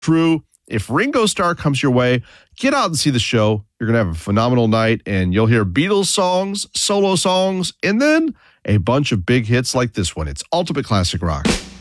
True. If Ringo Starr comes your way, get out and see the show. You're going to have a phenomenal night, and you'll hear Beatles songs, solo songs, and then a bunch of big hits like this one. It's Ultimate Classic Rock.